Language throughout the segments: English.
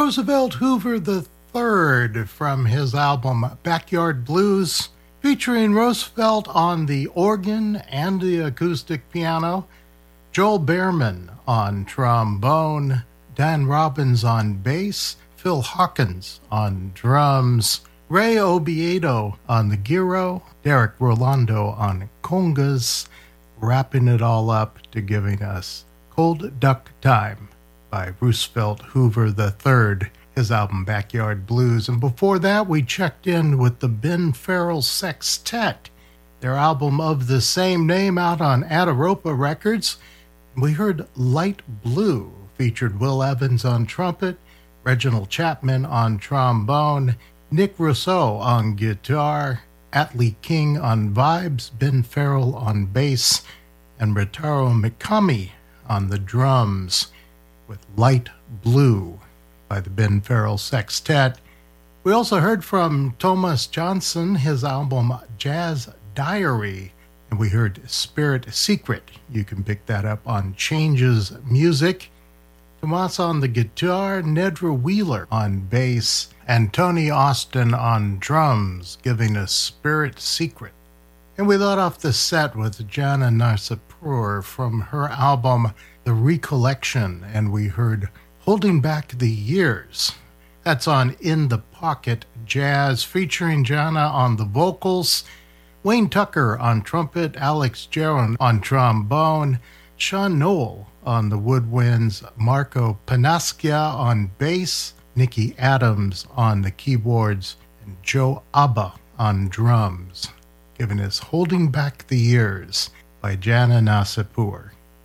Roosevelt Hoover III from his album Backyard Blues, featuring Roosevelt on the organ and the acoustic piano, Joel Behrman on trombone, Dan Robbins on bass, Phil Hawkins on drums, Ray Obiedo on the gyro, Derek Rolando on congas, wrapping it all up to giving us Cold Duck Time by Roosevelt Hoover III, his album Backyard Blues. And before that, we checked in with the Ben Farrell Sextet, their album of the same name out on Ataropa Records. We heard Light Blue, featured Will Evans on trumpet, Reginald Chapman on trombone, Nick Rousseau on guitar, Atlee King on vibes, Ben Farrell on bass, and Ritaro Mikami on the drums, with Light Blue by the Ben Farrell Sextet. We also heard from Thomas Johnson, his album Jazz Diary, and we heard Spirit Secret. You can pick that up on Changes Music. Tomas on the guitar, Nedra Wheeler on bass, and Tony Austin on drums, giving us Spirit Secret. And we let off the set with Jana Narsapur from her album The Recollection, and we heard Holding Back the Years. That's on In the Pocket Jazz, featuring Jana on the vocals, Wayne Tucker on trumpet, Alex Jaron on trombone, Sean Noel on the woodwinds, Marco Panaskia on bass, Nikki Adams on the keyboards, and Joe Abba on drums, giving us Holding Back the Years by Jana Narsapur.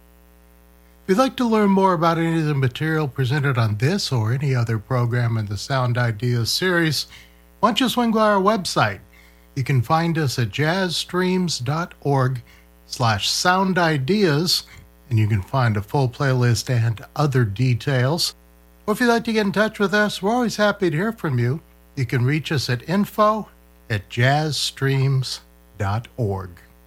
If you'd like to learn more about any of the material presented on this or any other program in the Sound Ideas series, why don't you swing by our website? You can find us at jazzstreams.org/soundideas, and you can find a full playlist and other details. Or if you'd like to get in touch with us, we're always happy to hear from you. You can reach us at info@jazzstreams.org.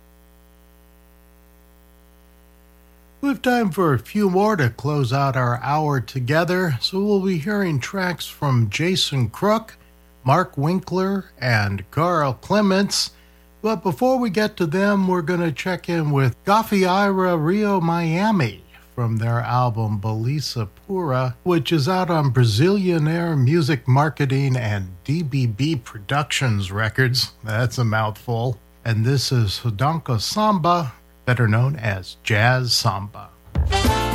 We have time for a few more to close out our hour together, so we'll be hearing tracks from Jason Crook, Mark Winkler, and Carl Clements. But before we get to them, we're going to check in with Gaffiara Rio Miami from their album Belisa Pura, which is out on Brazilian Air Music Marketing and DBB Productions Records. That's a mouthful. And this is Rodanko Samba, better known as Jazz Samba.